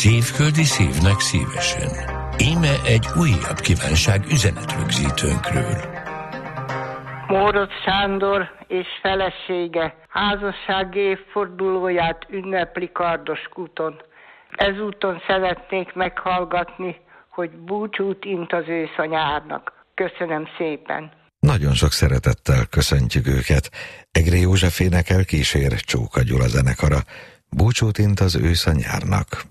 Szívföldi szívnek szívesen. Íme egy újabb kívánság üzenetrögzítőnkről. Mórocz Sándor és felesége házassági évfordulóját ünnepli Kardoskúton. Ezúton szeretnék meghallgatni, hogy búcsút int az ősz a nyárnak. Köszönöm szépen. Nagyon sok szeretettel köszöntjük őket. Egré József énekel, kísér Csóka Gyula zenekara. Búcsút int az ősz a nyárnak.